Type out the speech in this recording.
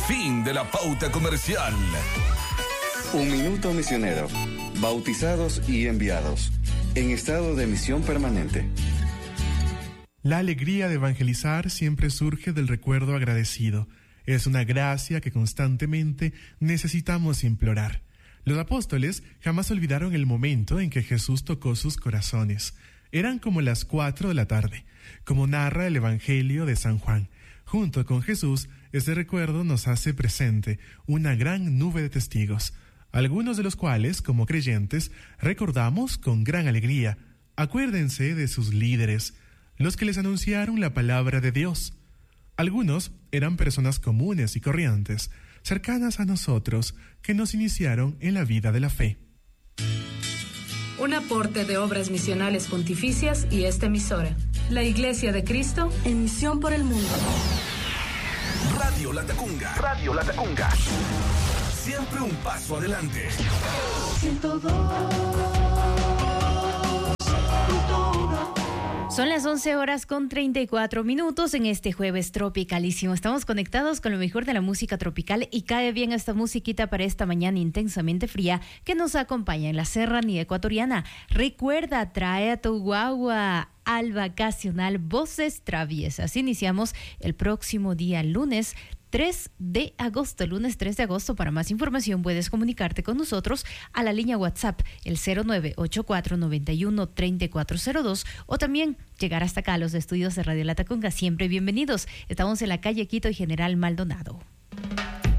Fin de la pauta comercial. Un minuto misionero. Bautizados y enviados. En estado de misión permanente. La alegría de evangelizar siempre surge del recuerdo agradecido. Es una gracia que constantemente necesitamos implorar. Los apóstoles jamás olvidaron el momento en que Jesús tocó sus corazones. Eran como las 4 de la tarde, como narra el Evangelio de San Juan. Junto con Jesús, ese recuerdo nos hace presente una gran nube de testigos, algunos de los cuales, como creyentes, recordamos con gran alegría. Acuérdense de sus líderes, los que les anunciaron la palabra de Dios. Algunos eran personas comunes y corrientes, cercanas a nosotros, que nos iniciaron en la vida de la fe. Un aporte de Obras Misionales Pontificias y esta emisora. La Iglesia de Cristo en misión por el mundo. Radio Latacunga. Radio Latacunga. Siempre un paso adelante. 102.1. Son las 11:34 en este jueves tropicalísimo. Estamos conectados con lo mejor de la música tropical y cae bien esta musiquita para esta mañana intensamente fría que nos acompaña en la serranía ecuatoriana. Recuerda, trae a tu guagua al vacacional Voces Traviesas. Iniciamos el próximo día lunes 3 de agosto, lunes 3 de agosto. Para más información puedes comunicarte con nosotros a la línea WhatsApp, el 0984913402, o también llegar hasta acá a los estudios de Radio Latacunga. Siempre bienvenidos. Estamos en la calle Quito y General Maldonado.